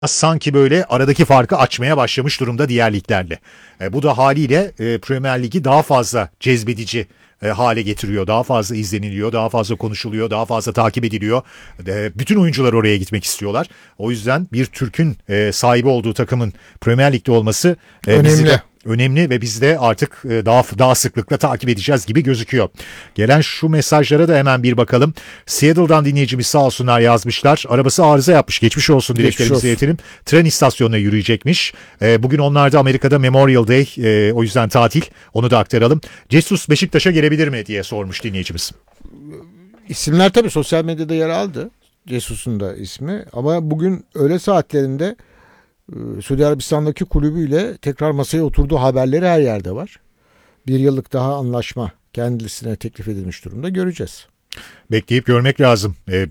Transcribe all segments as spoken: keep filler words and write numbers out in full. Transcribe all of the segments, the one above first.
sanki böyle aradaki farkı açmaya başlamış durumda diğer liglerle. E, bu da haliyle e, Premier Ligi daha fazla cezbedici e, hale getiriyor. Daha fazla izleniliyor, daha fazla konuşuluyor, daha fazla takip ediliyor. E, bütün oyuncular oraya gitmek istiyorlar. O yüzden bir Türk'ün e, sahibi olduğu takımın Premier Lig'de olması e, önemli. Bizi de önemli ve biz de artık daha daha sıklıkla takip edeceğiz gibi gözüküyor. Gelen şu mesajlara da hemen bir bakalım. Seattle'dan dinleyicimiz sağ olsunlar yazmışlar. Arabası arıza yapmış. Geçmiş olsun dileklerimizi iletelim. Tren istasyonuna yürüyecekmiş. Bugün onlar da Amerika'da Memorial Day. O yüzden tatil. Onu da aktaralım. Jesus Beşiktaş'a gelebilir mi diye sormuş dinleyicimiz. İsimler tabii sosyal medyada yer aldı. Jesus'un da ismi. Ama bugün öğle saatlerinde Suudi Arabistan'daki kulübüyle tekrar masaya oturduğu haberleri her yerde var. Bir yıllık daha anlaşma kendisine teklif edilmiş durumda, göreceğiz. Bekleyip görmek lazım. E,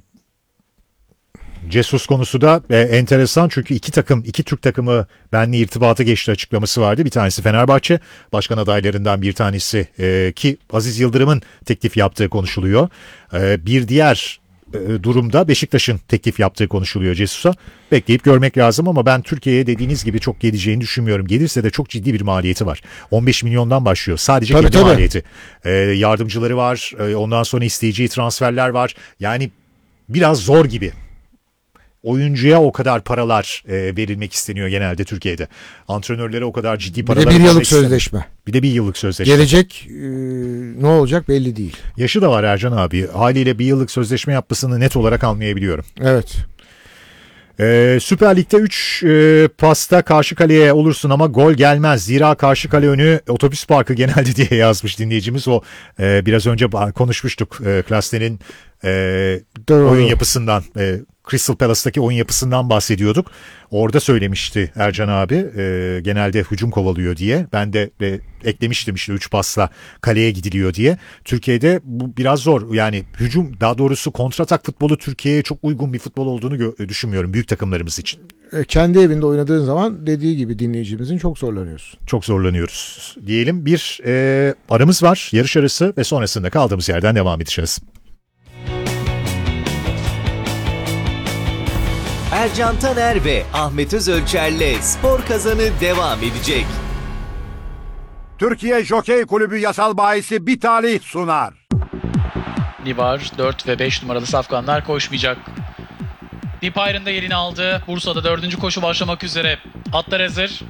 Jesus konusu da e, enteresan çünkü iki takım, iki Türk takımı benimle irtibata geçti açıklaması vardı. Bir tanesi Fenerbahçe, başkan adaylarından bir tanesi e, ki Aziz Yıldırım'ın teklif yaptığı konuşuluyor. E, bir diğer durumda Beşiktaş'ın teklif yaptığı konuşuluyor Jesus'a. Bekleyip görmek lazım ama ben Türkiye'ye dediğiniz gibi çok geleceğini düşünmüyorum. Gelirse de çok ciddi bir maliyeti var. on beş milyondan başlıyor. Sadece tabii, kendi tabii. maliyeti. Ee, yardımcıları var. Ee, ondan sonra isteyeceği transferler var. Yani biraz zor gibi. Oyuncuya o kadar paralar e, verilmek isteniyor genelde Türkiye'de. Antrenörlere o kadar ciddi paralar. Bir de bir yıllık sözleşme. Bir de bir yıllık sözleşme. Gelecek e, ne olacak belli değil. Yaşı da var Ercan abi. Haliyle bir yıllık sözleşme yapmasını net olarak anlayabiliyorum. Evet. Ee, Süper Lig'de üç e, pasta karşı kaleye olursun ama gol gelmez. Zira karşı kale önü otobüs parkı genelde diye yazmış dinleyicimiz. O e, biraz önce konuşmuştuk. E, Klasten'in e, oyun yapısından, e, Crystal Palace'taki oyun yapısından bahsediyorduk. Orada söylemişti Ercan abi e, genelde hücum kovalıyor diye. Ben de e, eklemiştim işte üç pasla kaleye gidiliyor diye. Türkiye'de bu biraz zor. Yani hücum, daha doğrusu kontratak futbolu Türkiye'ye çok uygun bir futbol olduğunu gö- düşünmüyorum büyük takımlarımız için. E, kendi evinde oynadığın zaman dediği gibi dinleyicimizin çok zorlanıyorsun. Çok zorlanıyoruz. Diyelim bir e, aramız var, yarış arası ve sonrasında kaldığımız yerden devam edeceğiz. Ercan Taner ve Ahmet Özölçer'le Spor Kazanı devam edecek. Türkiye Jokey Kulübü yasal bahisi bir talih sunar. Nivar dört ve beş numaralı safkanlar koşmayacak. Deep Iron da yerini aldı. Bursa'da dördüncü koşu başlamak üzere. Atlar hazır.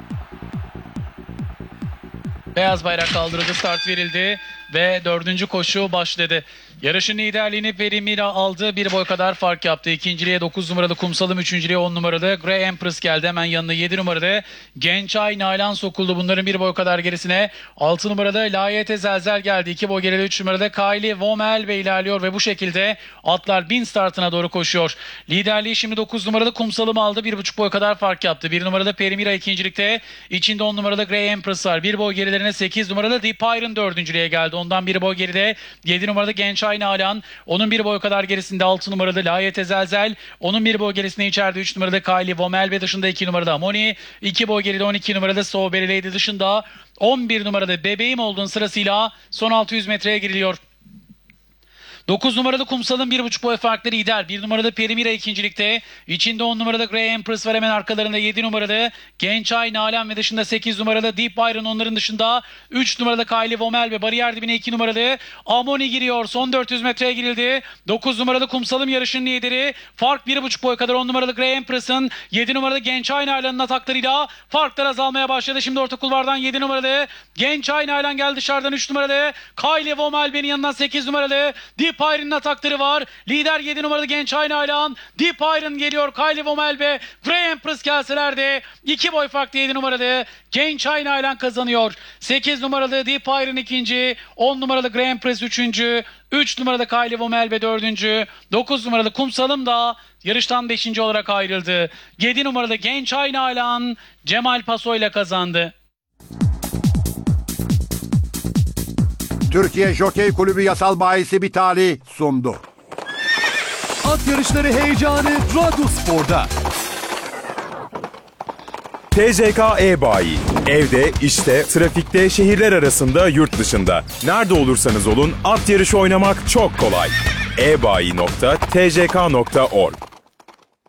Beyaz bayrak kaldırıldı, start verildi ve dördüncü koşu başladı. Yarışın liderliğini Perimira aldı. Bir boy kadar fark yaptı. İkinciliğe dokuz numaralı Kumsalım, üçüncülüğe on numaralı Grey Empress geldi. Hemen yanına yedi numaralı Gençay Nalan sokuldu. Bunların bir boy kadar gerisine altı numaralı Layete Zelzel geldi. iki boy geride üç numaralı Kylie Vomelbe ilerliyor ve bu şekilde atlar bin startına doğru koşuyor. Liderliği şimdi dokuz numaralı Kumsalım aldı. bir buçuk boy kadar fark yaptı. bir numaralı Perimira ikincilikte. İçinde on numaralı Grey Empress var. bir boy gerilerine sekiz numaralı Deep Iron dördüncülüğe geldi. Ondan bir boy geride yedi numaralı Gençay Nalan, onun bir boy kadar gerisinde altı numaralı Layete Zelzel, onun bir boy gerisinde içeride üç numaralı Kylie Vomelbe, dışında iki numaralı Amoni, iki boy geride on iki numaralı Soberly Lady, dışında on bir numaralı Bebeğim olduğun sırasıyla son altı yüz metreye giriliyor. dokuz numaralı Kumsal'ın bir buçuk boy farklı lider. bir numaralı Perimira ikincilikte. İçinde on numaralı Grey Empress var, hemen arkalarında yedi numaralı Gençay Nalan ve dışında sekiz numaralı Deep Iron, onların dışında üç numaralı Kylie Vomel ve bariyer dibine iki numaralı Amoni giriyor. Son dört yüz metreye girildi. dokuz numaralı Kumsal'ın yarışın lideri. Fark bir buçuk boy kadar on numaralı Grey Empress'ın, yedi numaralı Gençay Nalan'ın ataklarıyla farklar azalmaya başladı. Şimdi orta kulvardan yedi numaralı Gençay Nalan geldi, dışarıdan üç numaralı Kylie Vomelbe'nin yanından sekiz numaralı Deep Iron'ın atakları var. Lider yedi numaralı Gençay Nalan. Deep Iron geliyor. Kylie Vomelbe, Grey Empress gelselerdi iki boy farklı yedi numaralı Gençay Nalan kazanıyor. sekiz numaralı Deep Iron ikinci, on numaralı Grey Empress üçüncü, üç numaralı Kylie Vomelbe dördüncü, dokuz numaralı Kumsalım da yarıştan beşinci olarak ayrıldı. yedi numaralı Gençay Nalan Cemal Paso ile kazandı. Türkiye Jokey Kulübü yasal bahisi bir talih sundu. At yarışları heyecanı Radyospor'da. T C K E-Bayi. Evde, işte, trafikte, şehirler arasında, yurt dışında. Nerede olursanız olun at yarışı oynamak çok kolay. e bayi nokta t c k nokta org